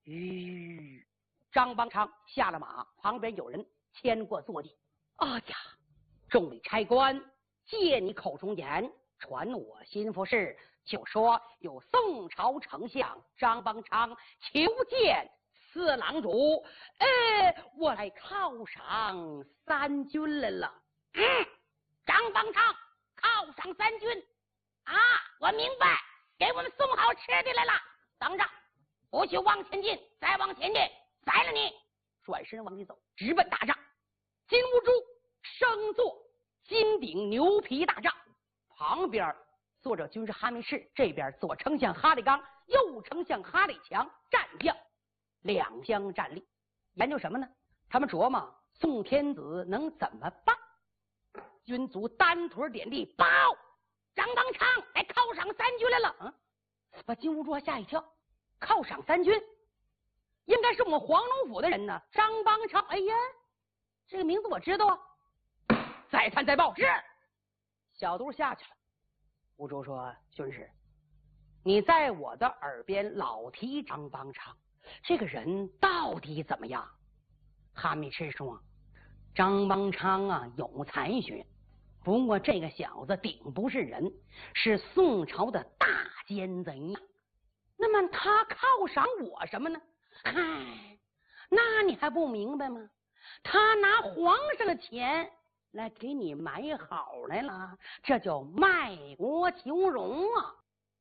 张邦昌下了马，旁边有人牵过坐骑。啊呀，众位差官，借你口中言，传我心腹事，就说有宋朝丞相张邦昌求见四郎主，我来犒赏三军来了。 张邦昌犒赏三军啊，我明白，给我们送好吃的来了。等着，不许往前进，再往前进，宰了你！ 转身往里走，直奔大帐。金兀术升坐金顶牛皮大帐，旁边坐着军事哈密士，这边左丞相哈里刚，右丞相哈里强，战将两相站立，研究什么呢？他们琢磨宋天子能怎么办。军卒单腿点地，报张邦昌来犒赏三军来了。 把金兀术吓一跳，犒赏三军应该是我们黄龙府的人呢。张邦昌，哎呀，这个名字我知道啊。再探再报。 是。 小卒下去了。兀术说：“军师，你在我的耳边老提张邦昌，这个人到底怎么样？”哈密士说：“张邦昌啊，有才学，不过这个小子顶不是人，是宋朝的大奸贼呀。那么他犒赏我什么呢？嗨，那你还不明白吗？他拿皇上的钱来给你买好来了，这叫卖国求荣啊！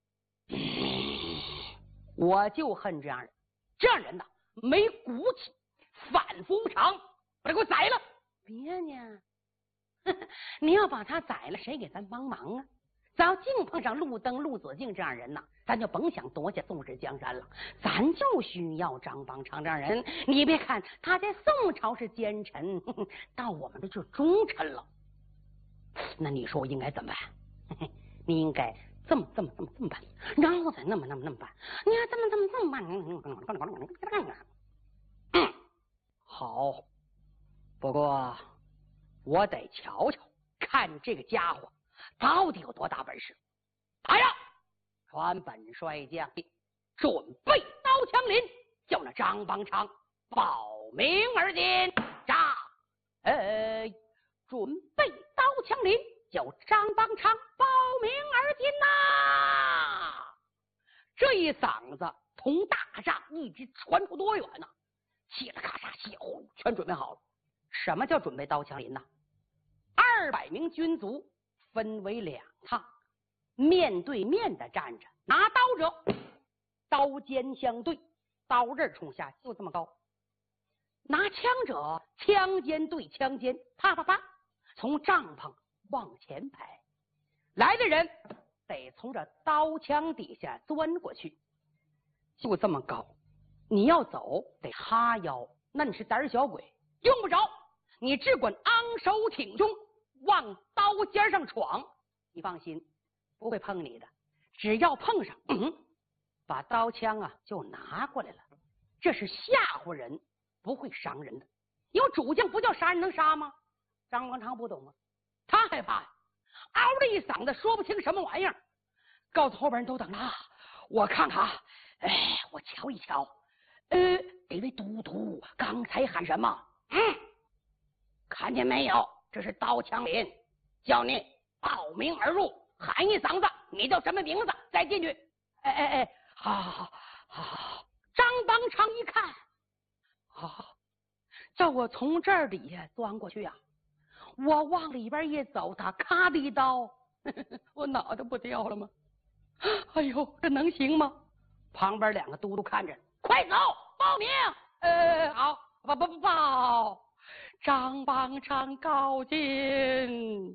我就恨这样人，这样人呐，没骨气，反复无常，把他给我宰了！别呢，你要把他宰了，谁给咱帮忙啊？咱要净碰上陆登、陆子敬这样人呐，咱就甭想夺下宋氏江山了。咱就需要张邦昌这样人。你别看他在宋朝是奸臣，到我们这就是忠臣了。那你说我应该怎么办？你应该这么办，然后再那么办。你要这么办。好，不过我得瞧瞧，看这个家伙到底有多大本事！来呀，传本帅将令，准备刀枪林，叫那张邦昌报名而进。扎，准备刀枪林，叫张邦昌报名而进呐！这一嗓子从大帐一直传出多远呢？嘁啦咔嚓，血呼全准备好了。什么叫准备刀枪林呢？200名军卒分为2趟，面对面的站着，拿刀者刀尖相对，刀刃冲下，就这么高；拿枪者枪尖对枪尖，啪啪啪，从帐篷往前排。来的人得从这刀枪底下钻过去，就这么高。你要走得哈腰，那你是胆小鬼，用不着。你只管昂首挺胸，往刀尖上闯，你放心，不会碰你的。只要碰上，把刀枪啊就拿过来了。这是吓唬人，不会伤人的。有主将不叫杀人能杀吗？张邦昌不懂啊，他害怕呀，嗷的一嗓子说不清什么玩意儿，告诉后边人都等着啊，我看看，我瞧一瞧，这位都督刚才喊什么？看见没有？这是刀枪林，叫你报名而入，喊一嗓子，你叫什么名字？再进去。好。张邦昌一看，叫我从这儿底下钻过去呀，我往里边一走，他咔的一刀，我脑袋不掉了吗？哎呦，这能行吗？旁边2个都督看着，快走，报名。好，报。张邦昌告进。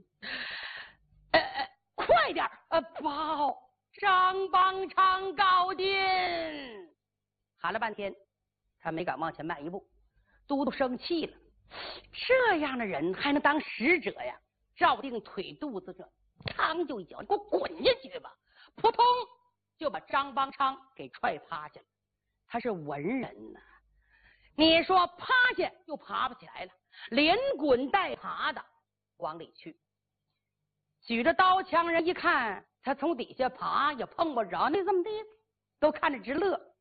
快点，报！张邦昌告进。喊了半天，他没敢往前迈一步。都督生气了，这样的人还能当使者呀？照定腿肚子这，嘡就一脚，你给我滚下去吧！扑通就把张邦昌给踹趴下了。他是文人呐，你说趴下又爬不起来了，连滚带爬的往里去。举着刀枪人一看他从底下爬也碰不着，那这么的都看着直乐。